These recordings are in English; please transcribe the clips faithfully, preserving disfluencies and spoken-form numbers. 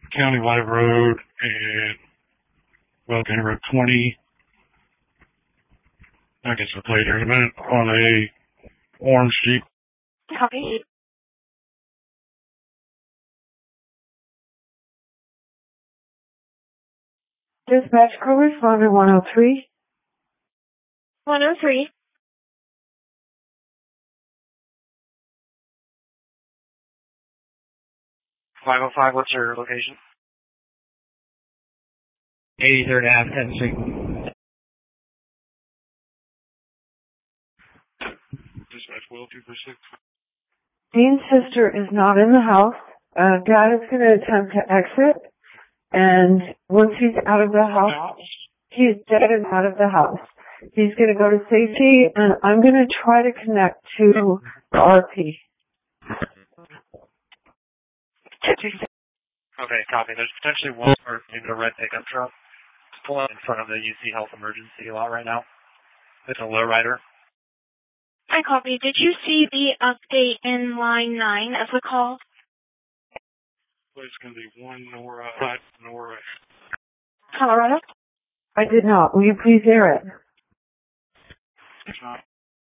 County Live Road and, well, County Road twenty. I guess the plate here in a minute on a orange Jeep. Copy. Dispatch correspondent one oh three. one oh three. five oh five, what's your location? eighty-third Avenue, tenth Street. Dispatch well two four six. Dean's sister is not in the house. Uh, Dad is going to attempt to exit, and once he's out of the house, he's dead and out of the house. He's going to go to safety, and I'm going to try to connect to the R P. Okay, copy. There's potentially one person in a red pickup truck pulling in front of the U C Health emergency lot right now. It's a lowrider. I copy. Did you see the update in line nine of the call? It's going to be one Nora, five Nora. Colorado? I did not. Will you please air it? It's not.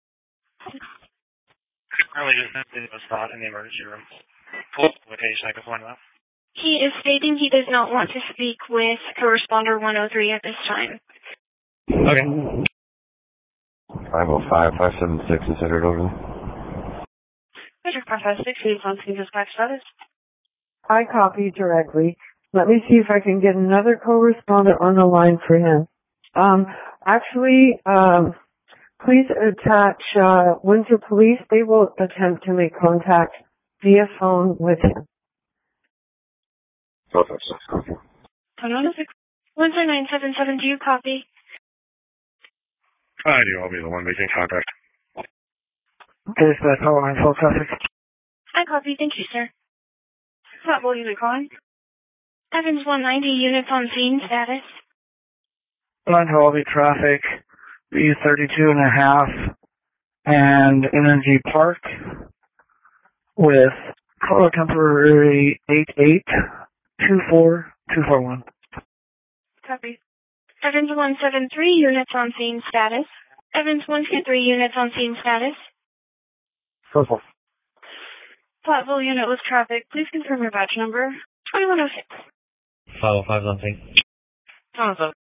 Currently just in a spot in the emergency room. Full location, I can find that. He is stating he does not want to speak with corresponder one oh three at this time. Okay. five oh five, five seven six is headed over. Major five five six, please on scene dispatch status. I copy directly. Let me see if I can get another co-respondent on the line for him. Um, actually, um, please attach uh, Windsor Police. They will attempt to make contact via phone with him. five five six, copy. Windsor nine seven seven, do you copy? I do. I'll be the one making contact. Dispatch power line, full traffic. I copy. Thank you, sir. What will you be calling? Evans one ninety, units on scene status. Line Hawley traffic, B thirty-two and a half, and Energy Park with caller temporary eight eight two four two four one. Copy. Evans one seven three, units on scene status. Evans one two three, units on scene status. Purple. Platteville unit with traffic. Please confirm your badge number. twenty-one oh six. five oh five on scene. Oh,